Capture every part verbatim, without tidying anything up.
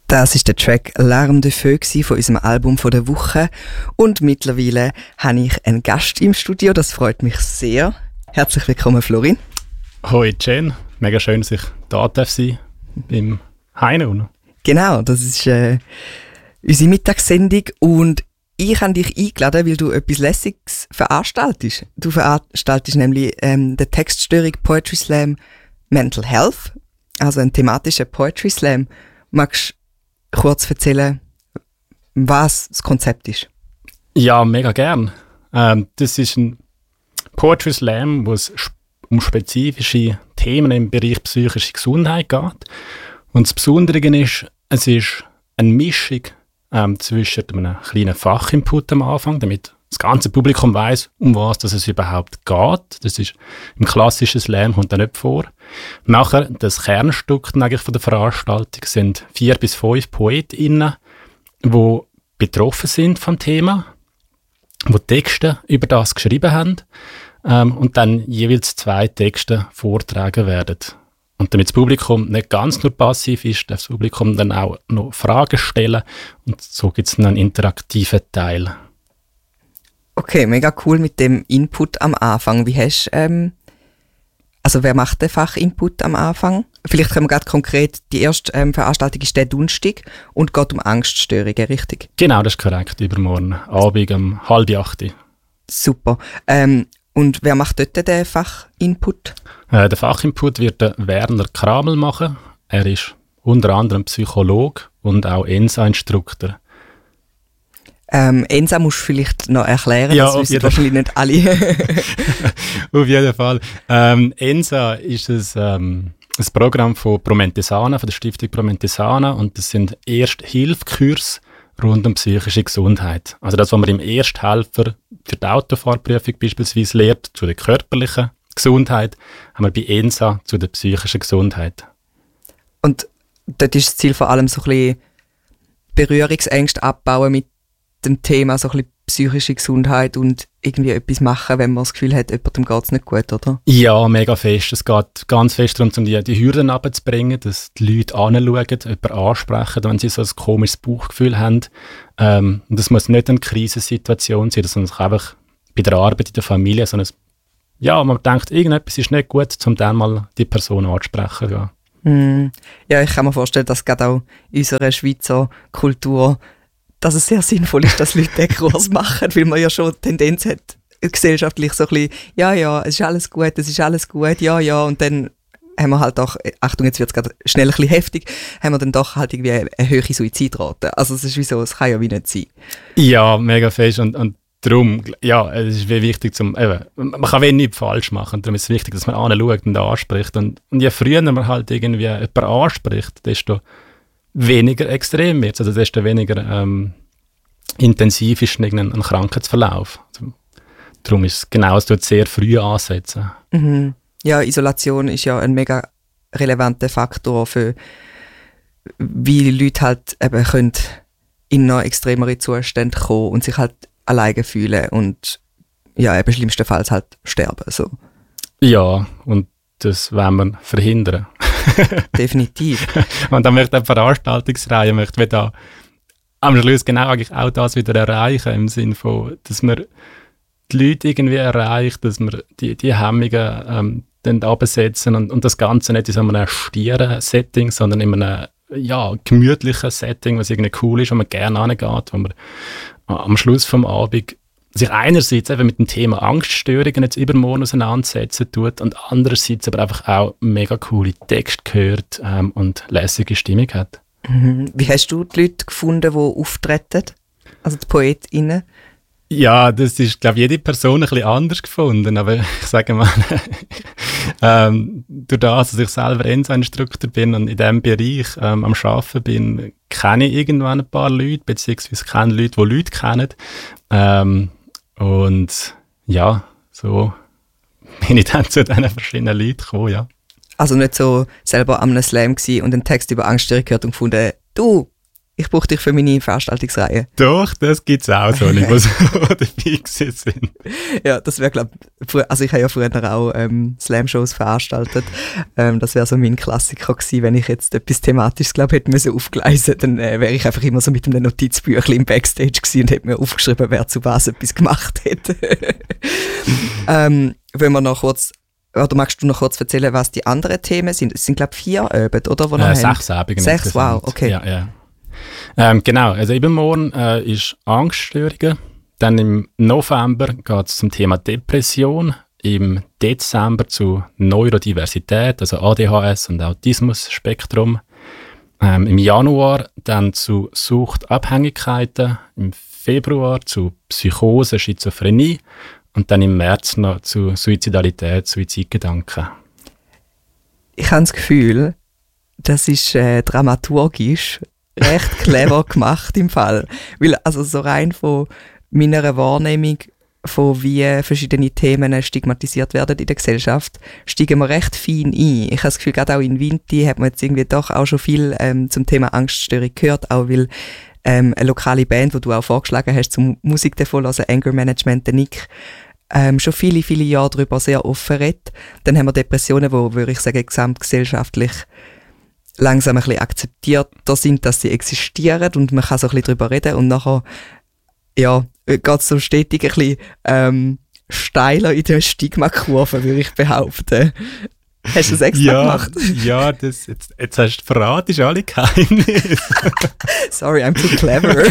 Das ist der Track «L'arme de Feu» von unserem Album von der Woche. Und mittlerweile habe ich einen Gast im Studio. Das freut mich sehr. Herzlich willkommen, Florin. Hoi, Jen. Mega schön, dass ich da sein darf beim Heine. Genau, das ist äh, unsere Mittagssendung. Und ich habe dich eingeladen, weil du etwas Lässiges veranstaltest. Du veranstaltest nämlich ähm, den Textstörung Poetry Slam Mental Health, also einen thematischen Poetry Slam. Magst du kurz erzählen, was das Konzept ist? Ja, mega gern. Ähm, das ist ein Poetry Slam, wo es um spezifische Themen im Bereich psychische Gesundheit geht. Und das Besondere ist, es ist eine Mischung ähm, zwischen einem kleinen Fachinput am Anfang, damit das ganze Publikum weiss, um was dass es überhaupt geht. Das ist im klassischen Slam kommt da nicht vor. Nachher, das Kernstück eigentlich von der Veranstaltung sind vier bis fünf PoetInnen, die betroffen sind vom Thema, die Texte über das geschrieben haben ähm, und dann jeweils zwei Texte vortragen werden. Und damit das Publikum nicht ganz nur passiv ist, darf das Publikum dann auch noch Fragen stellen und so gibt es einen interaktiven Teil. Okay, mega cool mit dem Input am Anfang. Wie hast ähm, also wer macht den Fachinput am Anfang? Vielleicht können wir gerade konkret, die erste ähm, Veranstaltung ist der Donnerstag und geht um Angststörungen, richtig? Genau, das ist korrekt, übermorgen, Abend um halb acht. Super. Ähm, und wer macht dort den Fachinput? Äh, den Fachinput wird der Werner Kramel machen. Er ist unter anderem Psychologe und auch E N S A-Instruktor. Ähm, E N S A musst du vielleicht noch erklären, ja, das wissen wahrscheinlich nicht alle. Auf jeden Fall. Ähm, E N S A ist ein, ähm, ein Programm von Promentesana, von der Stiftung Promentesana, und das sind Erste-Hilfe-Kurse rund um psychische Gesundheit. Also das, was man im Ersthelfer für die Autofahrprüfung beispielsweise lernt, zu der körperlichen Gesundheit, haben wir bei E N S A zu der psychischen Gesundheit. Und dort ist das Ziel vor allem so ein bisschen Berührungsängste abbauen mit dem Thema, so ein bisschen psychische Gesundheit und irgendwie etwas machen, wenn man das Gefühl hat, jemandem geht es nicht gut, oder? Ja, mega fest. Es geht ganz fest darum, um die, die Hürden runterzubringen, dass die Leute anschauen, jemanden ansprechen, wenn sie so ein komisches Bauchgefühl haben. Ähm, und das muss nicht eine Krisensituation sein, sondern es kann einfach bei der Arbeit, in der Familie, so ein, ja, man denkt, irgendetwas ist nicht gut, um dann mal die Person anzusprechen. Ja, mm, ja, ich kann mir vorstellen, dass gerade auch in unserer Schweizer Kultur dass es sehr sinnvoll ist, dass Leute den Kurs machen, weil man ja schon die Tendenz hat, gesellschaftlich so ein bisschen, ja, ja, es ist alles gut, es ist alles gut, ja, ja, und dann haben wir halt auch, Achtung, jetzt wird es gerade schnell ein bisschen heftig, haben wir dann doch halt irgendwie eine höhere Suizidrate. Also es ist wie so, es kann ja wie nicht sein. Ja, mega fest und, und darum, ja, es ist wichtig, zum, eben, man kann wenig nicht falsch machen, darum ist es wichtig, dass man anschaut und anspricht und, und je früher man halt irgendwie jemanden anspricht, desto weniger extrem wird, also desto weniger ähm, intensiv ist ein, ein Krankheitsverlauf. Also, darum ist es genau, es tut sehr früh ansetzen. Mhm. Ja, Isolation ist ja ein mega relevanter Faktor für, wie Leute halt eben können in noch extremere Zustände kommen und sich halt alleine fühlen und ja, eben schlimmstenfalls halt sterben. So. Ja, und das wollen wir verhindern. Definitiv. Und dann möchte die Veranstaltungsreihe möchte da am Schluss genau eigentlich auch das wieder erreichen, im Sinne von, dass man die Leute irgendwie erreicht, dass man die, die Hemmungen ähm, dann absetzen und, und das Ganze nicht in so einem stieren Setting, sondern in einem ja, gemütlichen Setting, was irgendwie cool ist, wo man gerne hingeht, wo man am Schluss vom Abend sich einerseits eben mit dem Thema Angststörungen jetzt übermorgen auseinandersetzen tut und andererseits aber einfach auch mega coole Texte hört ähm, und lässige Stimmung hat. Mhm. Wie hast du die Leute gefunden, die auftreten? Also die PoetInnen? Ja, das ist, glaube ich, jede Person ein bisschen anders gefunden, aber ich sage mal, ähm, durch das, dass ich selber E N S A-Instruktor bin und in diesem Bereich ähm, am Arbeiten bin, kenne ich irgendwann ein paar Leute, beziehungsweise kenne Leute, die Leute kennen. Ähm, und ja, so bin ich dann zu diesen verschiedenen Leuten gekommen, ja. Also nicht so selber am Slam gsi und einen Text über Angststörung gehört und gefunden, du, Ich brauche dich für meine Veranstaltungsreihe. Doch, das gibt es auch so nicht, was dabei gewesen sind. Ja, das wäre, glaube ich, also ich habe ja früher auch ähm, Slam-Shows veranstaltet. Ähm, das wäre so mein Klassiker gewesen, wenn ich jetzt etwas Thematisches, glaube ich, hätte müssen aufgleisen, dann äh, wäre ich einfach immer so mit einem Notizbüchlein im Backstage gewesen und hätte mir aufgeschrieben, wer zu was etwas gemacht hätte. ähm, wenn wir noch kurz, oder magst du noch kurz erzählen, was die anderen Themen sind? Es sind, glaube ich, vier Abende, oder? Wo äh, sechs Abende. Sechs, wow, okay. Ja, ja. Ähm, genau, also übermorgen äh, ist Angststörungen. Dann im November geht es zum Thema Depression. Im Dezember zu Neurodiversität, also A D H S und Autismus-Spektrum. Ähm, Im Januar dann zu Suchtabhängigkeiten. Im Februar zu Psychose, Schizophrenie. Und dann im März noch zu Suizidalität, Suizidgedanken. Ich habe das Gefühl, das ist äh, dramaturgisch recht clever gemacht im Fall. Weil, also so rein von meiner Wahrnehmung, von wie verschiedene Themen stigmatisiert werden in der Gesellschaft, steigen wir recht fein ein. Ich habe das Gefühl, gerade auch in Vinti hat man jetzt irgendwie doch auch schon viel ähm, zum Thema Angststörung gehört, auch weil ähm, eine lokale Band, die du auch vorgeschlagen hast, zum Musik davon, also Anger Management, der Nick, ähm, schon viele, viele Jahre darüber sehr offen redet. Dann haben wir Depressionen, die, würde ich sagen, gesamtgesellschaftlich langsam ein bisschen akzeptierter sind, dass sie existieren und man kann so ein bisschen darüber reden und nachher, ja, geht es so stetig ein bisschen ähm, steiler in der Stigma-Kurve, würde ich behaupten. Hast du das extra ja, gemacht? Ja, das, jetzt, jetzt hast du verraten, alle Geheimnisse. Sorry, I'm too clever.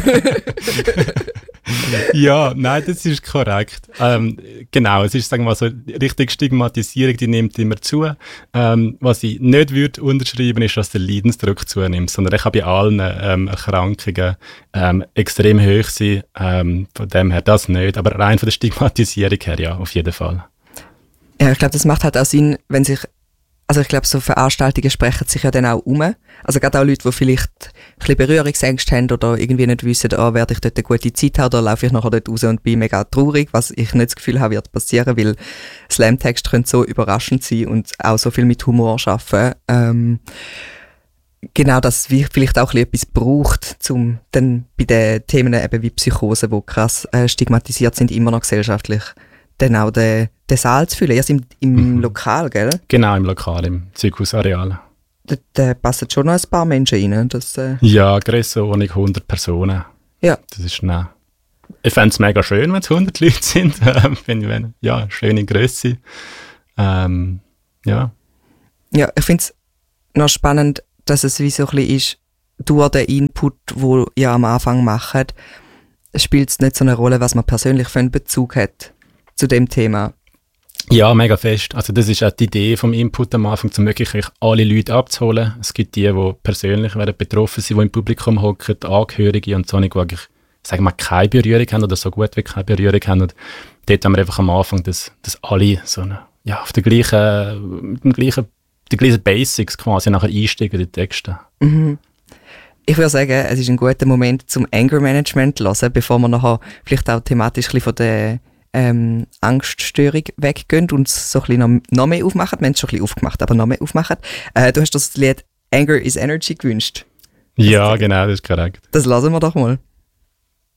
Ja, nein, das ist korrekt. Ähm, genau, es ist, sagen wir mal so, richtig Stigmatisierung, die nimmt immer zu. Ähm, was ich nicht würde unterschreiben, ist, dass der Leidensdruck zunimmt, sondern er kann bei allen ähm, Erkrankungen ähm, extrem hoch sein. Ähm, von dem her das nicht, aber rein von der Stigmatisierung her ja, auf jeden Fall. Ja, ich glaube, das macht halt auch Sinn, wenn sich, also ich glaube, so Veranstaltungen sprechen sich ja dann auch um. Also gerade auch Leute, die vielleicht ein bisschen Berührungsängste haben oder irgendwie nicht wissen, oh, werde ich dort eine gute Zeit haben oder laufe ich nachher dort raus und bin mega traurig, was ich nicht das Gefühl habe, wird passieren, weil Slam-Texte können so überraschend sein und auch so viel mit Humor arbeiten. Ähm, genau, dass es vielleicht auch ein bisschen etwas braucht, um dann bei den Themen eben wie Psychose, die krass äh, stigmatisiert sind, immer noch gesellschaftlich, dann auch den, den Saal zu fühlen. Erst im, im mhm. Lokal, gell? Genau, im Lokal, im Zirkusareal. Da, da passen schon noch ein paar Menschen rein. Das, äh ja, Grössenordnung hundert Personen. Ja. Das ist schnell. Ich fände es mega schön, wenn es hundert Leute sind. wenn, wenn, ja, schöne Grösse. Ähm, ja. Ja, ich finde es noch spannend, dass es wie so ein bisschen ist, durch den Input, den ihr am Anfang macht, spielt es nicht so eine Rolle, was man persönlich für einen Bezug hat zu dem Thema. Ja, mega fest. Also das ist auch die Idee vom Input am Anfang, um wirklich alle Leute abzuholen. Es gibt die, die persönlich werden betroffen sind, die im Publikum hocken, Angehörige und so, die wirklich, sagen wir, keine Berührung haben oder so gut wie keine Berührung haben. Und dort haben wir einfach am Anfang, dass, dass alle so eine, ja, auf der gleichen, mit dem gleichen, die gleichen Basics quasi nachher einsteigen in die Texte. Mhm. Ich würde sagen, es ist ein guter Moment zum Anger Management zu hören, bevor wir nachher vielleicht auch thematisch ein bisschen von der Ähm, Angststörung weggehen und so ein bisschen noch, noch mehr aufmachen. Wir haben es schon ein bisschen aufgemacht, aber noch mehr aufmachen. Äh, du hast das Lied Anger is Energy gewünscht. Ja, genau, das ist korrekt. Das lassen wir doch mal.